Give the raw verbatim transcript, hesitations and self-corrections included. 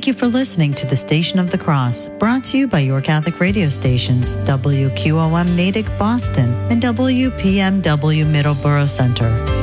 Thank you for listening to the Station of the Cross, brought to you by your Catholic radio stations, W Q O M Natick Boston and W P M W Middleborough Center.